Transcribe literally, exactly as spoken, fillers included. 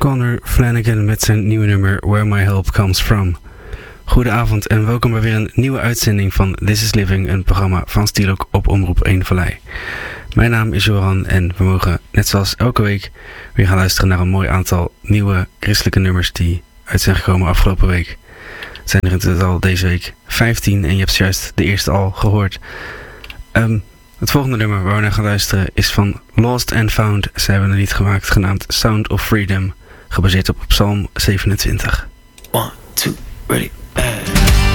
Connor Flanagan met zijn nieuwe nummer Where My Help Comes From. Goedenavond en welkom bij weer een nieuwe uitzending van This Is Living, een programma van Stielok op Omroep één Vallei. Mijn naam is Joran en we mogen, net zoals elke week, weer gaan luisteren naar een mooi aantal nieuwe christelijke nummers die uit zijn gekomen afgelopen week. Het zijn er in totaal deze week vijftien en je hebt juist de eerste al gehoord. Um, het volgende nummer waar we naar gaan luisteren is van Lost and Found. Ze hebben een lied gemaakt genaamd Sound of Freedom, gebaseerd op Psalm zevenentwintig. One, two, ready, bad.